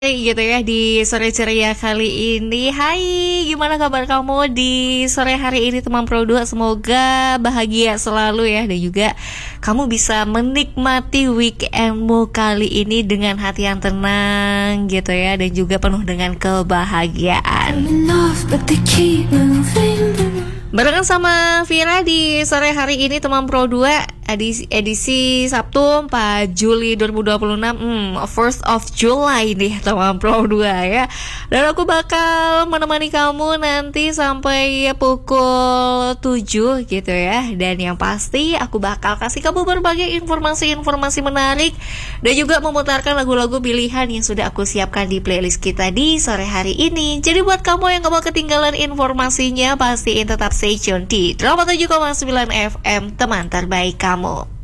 Gitu ya di sore ceria kali ini. Hai, gimana kabar kamu di sore hari ini teman Pro 2? Semoga bahagia selalu ya, dan juga kamu bisa menikmati weekendmu kali ini dengan hati yang tenang gitu ya, dan juga penuh dengan kebahagiaan. Barengan sama Vira di sore hari ini teman Pro 2 edisi Sabtu 4 Juli 2026, 1st of July nih teman Pro 2 ya. Dan aku bakal menemani kamu nanti sampai pukul 7 gitu ya. Dan yang pasti aku bakal kasih kamu berbagai informasi-informasi menarik dan juga memutarkan lagu-lagu pilihan yang sudah aku siapkan di playlist kita di sore hari ini. Jadi buat kamu yang gak mau ketinggalan informasinya, pastiin tetap stay tune di 87,9 FM, teman terbaik kamu.